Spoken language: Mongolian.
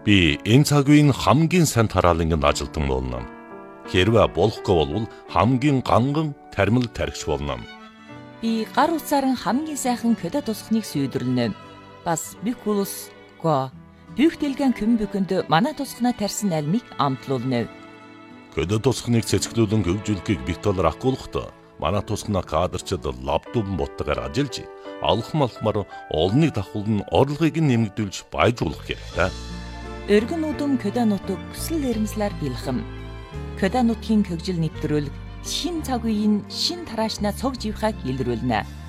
Би энэ цаг үеийн хамгийн сайн тарааланганд ажилтан болно. Хэрвээ болохгүй бол хамгийн ганган тармил тархич болно. Би гар утсаар хамгийн сайхан көдө тусахныг сүйдрлэнэ. Бас бикулус го бүхтэлгэн көмбөкөнд манай тусахнаа тарьсан альмыг амтлуулна. Көдө тусахныг цэцгэлүүлэн хөгжүүлэхийг битэлэр ахгуулахдаа манай тусахнаа кадрчид лаптопн боттойгоор ажиллаж алхмалхмаар олныг давхуулн орлогыг нэмэгдүүлж баяжуулах хэрэгтэй. Өргөн удам көдө нутаг хүсэл эрмслэр бэлхэм. Көдө нутгийн хөгжил нэвтрүүлэг шин цаг үеийн шин тараашнаа цог живхаг илрүүлнэ.